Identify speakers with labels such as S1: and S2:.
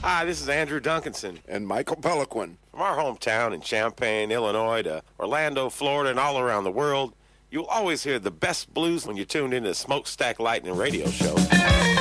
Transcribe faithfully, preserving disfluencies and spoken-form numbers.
S1: Hi, this is Andrew Duncanson.
S2: And Michael Peliquin.
S1: From our hometown in Champaign, Illinois to Orlando, Florida, and all around the world, you'll always hear the best blues when you're tuned into the Smokestack Lightning radio show.